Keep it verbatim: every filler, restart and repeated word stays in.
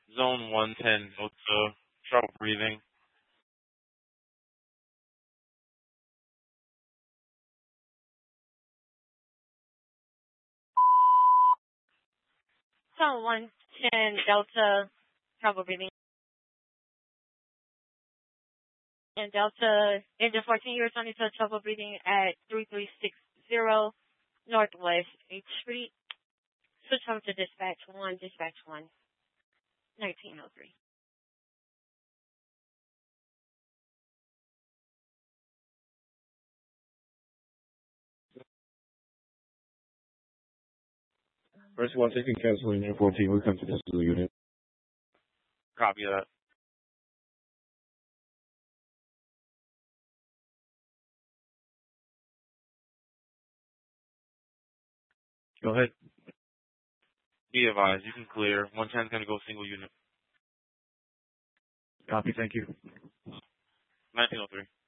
Zone one ten, Delta, trouble breathing. Zone one ten, Delta, trouble breathing. And Delta, engine fourteen, you're responding to trouble breathing at three three six zero Northwest eighth Street. Switch over to dispatch one, dispatch one, nineteen oh three. First one, taking cancel unit fourteen, we come to this unit. Copy that. Go ahead. Be advised, you can clear. one ten is going to go single unit. Copy, thank you. nineteen oh three.